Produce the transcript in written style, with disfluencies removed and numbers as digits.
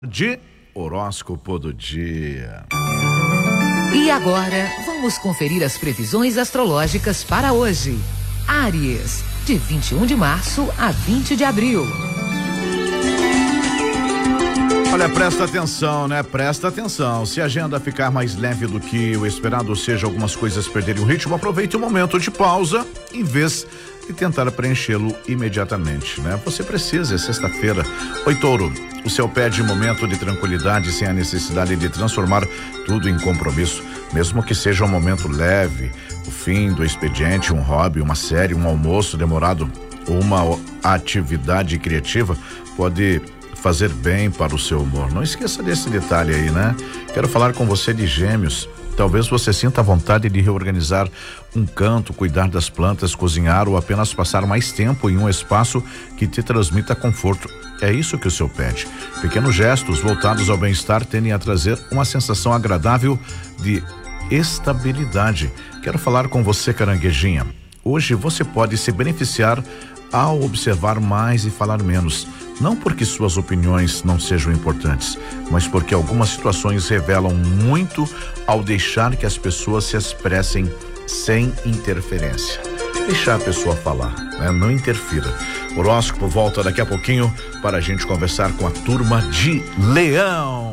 De horóscopo do dia. E agora, vamos conferir as previsões astrológicas para hoje. Áries, de 21 de março a 20 de abril. Olha, presta atenção, né? Presta atenção. Se a agenda ficar mais leve do que o esperado, ou seja, algumas coisas perderem o ritmo, aproveite o momento de pausa em vez de tentar preenchê-lo imediatamente, né? Você precisa, é sexta-feira. Oi, Touro, o céu pede um momento de tranquilidade sem a necessidade de transformar tudo em compromisso, mesmo que seja um momento leve, o fim do expediente, um hobby, uma série, um almoço demorado, uma atividade criativa pode fazer bem para o seu humor. Não esqueça desse detalhe aí, né? Quero falar com você de Gêmeos. Talvez você sinta a vontade de reorganizar um canto, cuidar das plantas, cozinhar ou apenas passar mais tempo em um espaço que te transmita conforto. É isso que o céu pede. Pequenos gestos voltados ao bem-estar tendem a trazer uma sensação agradável de estabilidade. Quero falar com você, caranguejinha. Hoje você pode se beneficiar ao observar mais e falar menos. Não porque suas opiniões não sejam importantes, mas porque algumas situações revelam muito ao deixar que as pessoas se expressem sem interferência. Deixar a pessoa falar, né? Não interfira. O horóscopo volta daqui a pouquinho para a gente conversar com a turma de Leão.